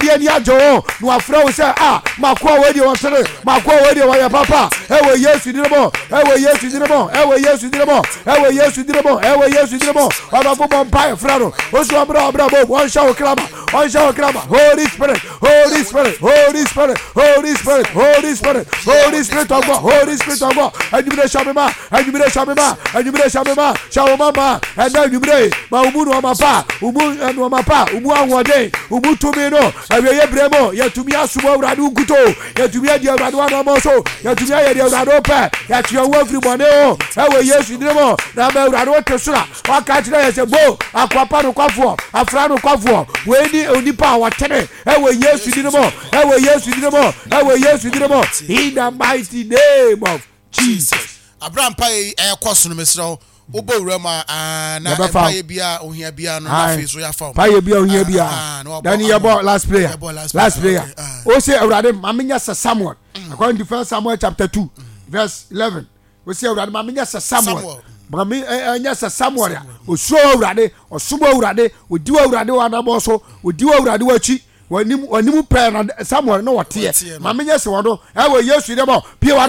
awurade ani agye no afra wo say makoa we de wontere makoa we de wa papa ewe Yesu diremo ewe Yesu diremo ewe Yesu diremo ewe Yesu diremo ewe Yesu diremo baba bo mpa fra no osu abra bo won shawo kraba Holy Spirit Holy Spirit Holy Spirit Holy Spirit Holy Spirit Holy Spirit of God Holy Spirit of God adumire shabema shawo mama and adumire ma umu no mapa umu anwode umu tumi no awie bremo yatumi asumo awurade ukuto yatumi adi awurade wa no so yatumi ayedi awurade pa yatwe wo afri bone o ewe Yesu diremo na ba awurade wo tesura waka kire yese bo akwapa no kwafo afra no kwafo we onipa watere ewe Yesu diremo ewe Yesu diremo ewe Yesu diremo in the mighty name of Jesus. Abraham pai ekoso no mesro obo wurama na pai bia ohia bia no na face so ya fa pai bia ohia bia then you ball last prayer o say awurade mamenya Samuel according to 1 Samuel chapter 2 verse 11 we say awurade mamenya Samuel mami anya Samuel osuo awurade osomo awurade odiwa awurade wa na bo so odiwa awurade wa chi wanimu pe na Samuel no wote mamenya se wodo ewe Yesu de bo pie wa